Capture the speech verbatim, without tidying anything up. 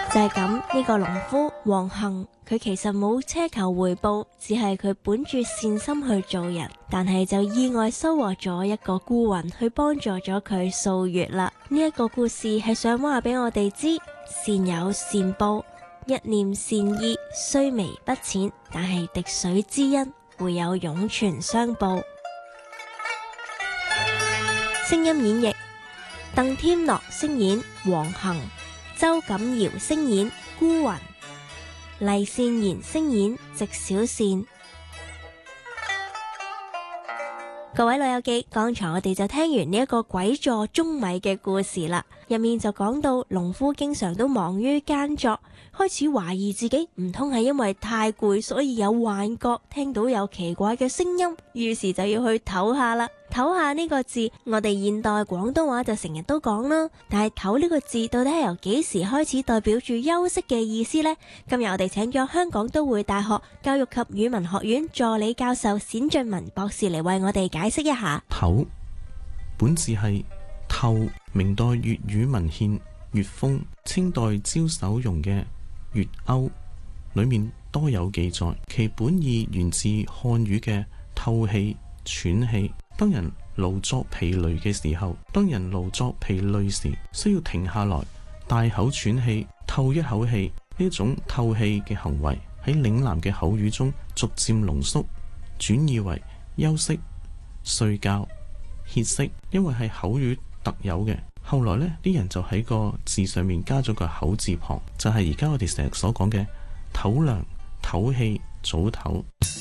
就係咁，呢個農夫黃恒，佢其實冇奢求回報，只係佢本住善心去做人，但係就意外收穫咗一個孤魂去幫助咗佢掃月啦。呢一個故事係想話俾我哋知，善有善報，一念善意雖微不淺，但係滴水之恩會有湧泉相報。聲音演繹：鄧添樂聲演黃恒，周錦堯聲演孤魂，黎善言聲演席小倩。各位老友記，剛才我哋就聽完呢一個鬼座舂米嘅故事啦，入面就講到農夫經常都忙於耕作，開始懷疑自己唔通係因為太攰，所以有幻覺，聽到有奇怪嘅聲音，於是就要去唞下啦。唞下呢個字，我哋現代廣東話就成日都講啦，但係唞呢個字到底係由幾時開始代表住休息嘅意思呢？今日我哋請咗香港都會大學教育及語文學院助理教授冼俊文博士嚟為我哋解釋一下。 唞本字係透，明代粵語文獻《粵風》，清代招守容嘅《粵歐》裏面多有記載，其本意源自漢語嘅透氣、喘氣。當人勞作疲累嘅時候，當人勞作疲累時，需要停下來，大口喘氣，透一口氣。呢種透氣嘅行為喺嶺南嘅口語中逐漸濃縮，轉意為休息、睡覺、歇息，因為係口語特有嘅。後來呢啲人就喺個字上面加咗個口字旁，就係而家我哋成日所講嘅唞涼、唞氣、早唞。